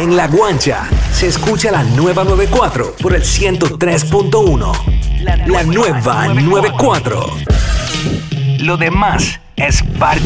En La Guancha se escucha la nueva 94 por el 103.1. La nueva 94. Lo demás es parte